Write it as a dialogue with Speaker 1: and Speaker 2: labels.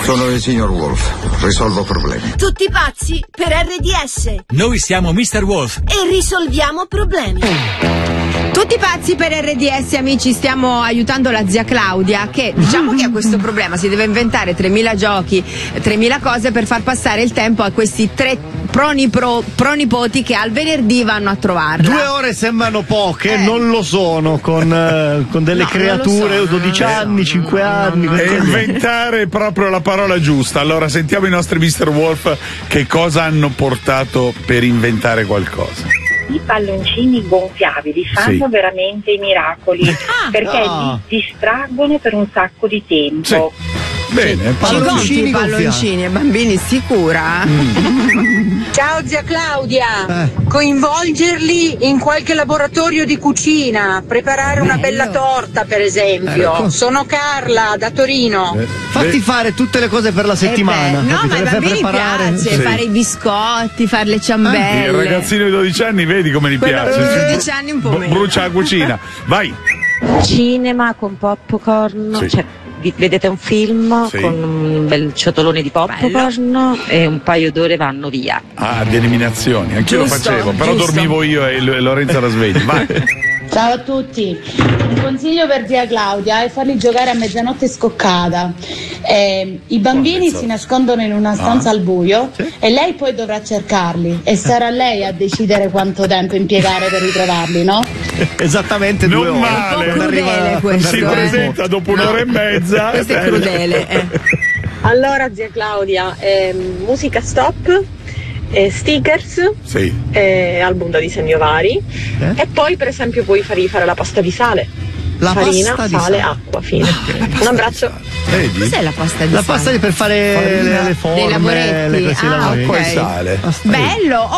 Speaker 1: Sono il signor Wolf, risolvo problemi.
Speaker 2: Tutti pazzi per RDS.
Speaker 3: Noi siamo Mr. Wolf
Speaker 2: e risolviamo problemi.
Speaker 4: Tutti pazzi per RDS, amici, stiamo aiutando la zia Claudia che diciamo che ha questo problema, si deve inventare 3000 giochi, 3000 cose per far passare il tempo a questi tre pronipoti che al venerdì vanno a trovarla.
Speaker 5: 2 ore sembrano poche, non lo sono con delle creature, 12 anni, 5 anni.
Speaker 6: E inventare è proprio la parola giusta. Allora sentiamo i nostri Mr. Wolf che cosa hanno portato per inventare qualcosa.
Speaker 7: I palloncini gonfiabili fanno veramente i miracoli perché li distraggono per un sacco di tempo.
Speaker 6: Bene,
Speaker 4: palloncini ai bambini, sicura?
Speaker 8: Ciao zia Claudia, coinvolgerli in qualche laboratorio di cucina, preparare una bella torta per esempio. Sono Carla da Torino.
Speaker 5: Fatti fare tutte le cose per la settimana.
Speaker 4: No, ma ai bambini piace fare i biscotti, fare le ciambelle.
Speaker 6: Il ragazzino di 12 anni, vedi come gli piace.
Speaker 4: 12 anni un po' meno.
Speaker 6: Brucia la cucina. Vai.
Speaker 9: Cinema con popcorn, cioè vedete un film con un bel ciotolone di popcorn e un paio d'ore vanno via.
Speaker 6: Di eliminazioni, anch'io lo facevo, però dormivo io e Lorenzo era sveglio. Vai.
Speaker 10: Ciao a tutti, un consiglio per zia Claudia è farli giocare a mezzanotte scoccata. I bambini si nascondono in una stanza al buio e lei poi dovrà cercarli e sarà lei a decidere quanto tempo impiegare per ritrovarli, no?
Speaker 5: Esattamente, 2 ore.
Speaker 6: Non male, si presenta dopo un'ora e mezza.
Speaker 4: Questo è crudele.
Speaker 11: Allora zia Claudia, musica stop, stickers, album da disegno vari e poi per esempio puoi fargli fare la pasta di sale. Farina, sale, acqua, fine. Un abbraccio.
Speaker 4: Cos'è la pasta di sale?
Speaker 5: La pasta per fare le forme,
Speaker 4: dei lavoretti.
Speaker 5: acqua e
Speaker 6: sale.
Speaker 4: Bello.